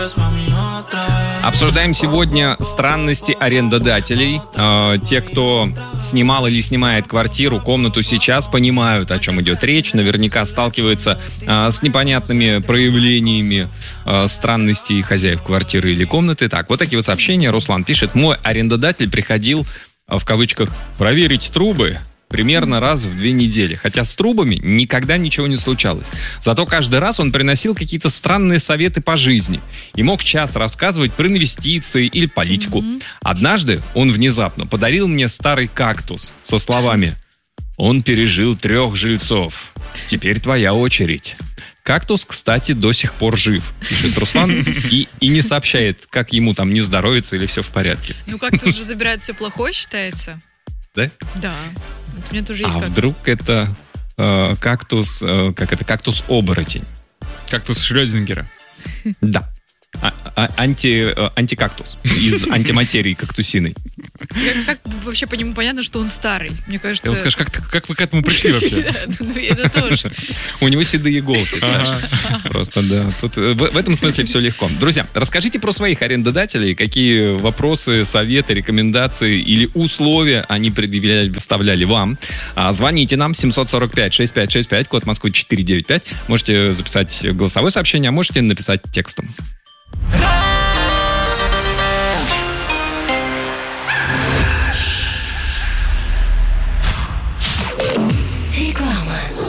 Обсуждаем сегодня странности арендодателей. Те, кто снимал или снимает квартиру, комнату сейчас, понимают, о чем идет речь. Наверняка сталкиваются с непонятными проявлениями странностей хозяев квартиры или комнаты. Так, вот такие вот сообщения. Руслан пишет: мой арендодатель приходил, в кавычках, проверить трубы примерно раз в 2 недели. Хотя с трубами никогда ничего не случалось. Зато каждый раз он приносил какие-то странные советы по жизни. И мог час рассказывать про инвестиции или политику. Однажды он внезапно подарил мне старый кактус со словами: он пережил 3 жильцов. Теперь твоя очередь. Кактус, кстати, до сих пор жив, пишет Руслан, и не сообщает, как ему там не здоровится или все в порядке. Ну, кактус же забирает все плохое, считается. Да? Да. У меня тоже есть кактус. Вдруг это кактус, кактус-оборотень? Кактус Шрёдингера. Да. Антикактус из антиматерии кактусиной. Как вообще по нему понятно, что он старый? Мне кажется... Ты вот скажешь, как вы к этому пришли вообще? Ну, это тоже. У него седые иголки, Саша. Просто, да. Тут в этом смысле все легко. Друзья, расскажите про своих арендодателей, какие вопросы, советы, рекомендации или условия они предъявляли, выставляли вам. Звоните нам 745-6565, код Москвы 495. Можете записать голосовое сообщение, а можете написать текстом.